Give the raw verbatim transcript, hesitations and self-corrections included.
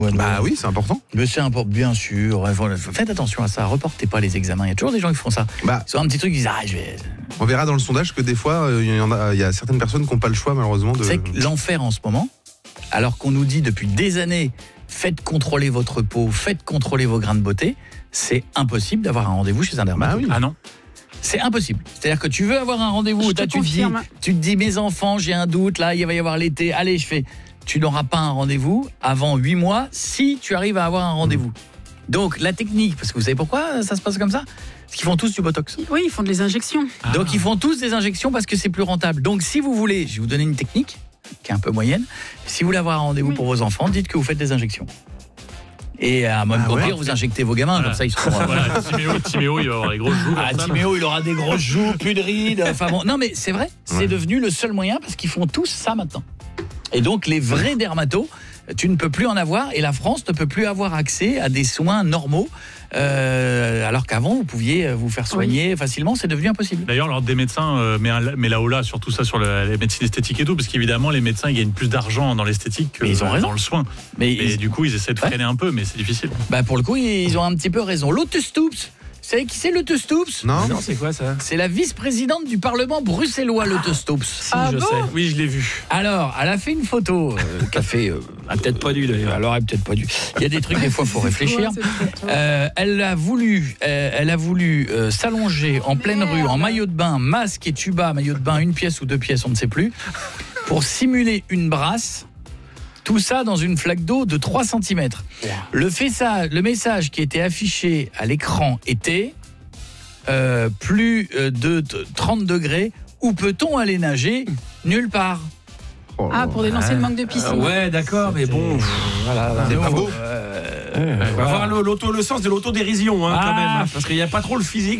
Bah oui, c'est important. Mais c'est important, bien sûr. Faites attention à ça. Reportez pas les examens. Il y a toujours des gens qui font ça. Bah, Ils ont un petit truc, ils disent ah je vais. On verra dans le sondage que des fois, il y en a, il y a certaines personnes qui n'ont pas le choix malheureusement de. C'est que l'enfer en ce moment, alors qu'on nous dit depuis des années, faites contrôler votre peau, faites contrôler vos grains de beauté, c'est impossible d'avoir un rendez-vous chez un dermatologue. Bah oui. Ah non. C'est impossible. C'est-à-dire que tu veux avoir un rendez-vous, Je te là, tu, te dis, confirme. tu te dis, mes enfants, j'ai un doute, là, il va y avoir l'été, allez, je fais. Tu n'auras pas un rendez-vous avant huit mois si tu arrives à avoir un rendez-vous. Donc, la technique, parce que vous savez pourquoi ça se passe comme ça ? Parce qu'ils font tous du Botox. Oui, ils font des injections. Ah. Donc, ils font tous des injections parce que c'est plus rentable. Donc, si vous voulez, je vais vous donner une technique qui est un peu moyenne. Si vous voulez avoir un rendez-vous Oui. pour vos enfants, dites que vous faites des injections. Et à même Ah au ouais. pire, vous injectez vos gamins, Voilà. comme ça, ils seront... Voilà, Timéo, Timéo, il va avoir les grosses joues. Ah, comme ça. Timéo, il aura des grosses joues, plus de rides. Enfin bon, non, mais c'est vrai, c'est Ouais. devenu le seul moyen parce qu'ils font tous ça maintenant. Et donc, les vrais dermatos, tu ne peux plus en avoir et la France ne peut plus avoir accès à des soins normaux. Euh, alors qu'avant, vous pouviez vous faire soigner facilement, c'est devenu impossible. D'ailleurs, l'ordre des médecins euh, met, un, met là-haut là, surtout ça sur le, les médecines esthétiques et tout, parce qu'évidemment, les médecins ils gagnent plus d'argent dans l'esthétique que Mais ils ont euh, raison. dans le soin. Mais Et ils- du coup, ils essaient de Ouais. freiner un peu, mais c'est difficile. bah, pour le coup, ils ont un petit peu raison. Lotus Stoops, vous savez qui c'est Lotus Stoops ? Non. c'est quoi ça? C'est la vice-présidente du Parlement bruxellois, Lotus Stoops. Ah je bon sais. Oui, je l'ai vu. Alors, elle a fait une photo euh, qu'a fait... euh, Ah, peut-être pas dû d'ailleurs. Alors, elle a peut-être pas dû. Il y a des trucs, des fois, il faut réfléchir. Ouais, c'est peut-être toi. Euh, elle a voulu, euh, elle a voulu euh, s'allonger en pleine rue, en maillot de bain, masque et tuba, maillot de bain, une pièce ou deux pièces, on ne sait plus, pour simuler une brasse. Tout ça dans une flaque d'eau de trois centimètres. Le, fessa- le message qui était affiché à l'écran était euh, plus euh, de t- trente degrés. Où peut-on aller nager ? Nulle part. Oh là Ah, là. pour dénoncer le manque de piscine. Ah ouais, d'accord, mais bon. pff, Voilà. C'est pas beau. Euh, On va voilà. voir le, l'auto, le sens de l'autodérision, hein, Ah. quand même. hein, parce qu'il n'y a pas trop le physique.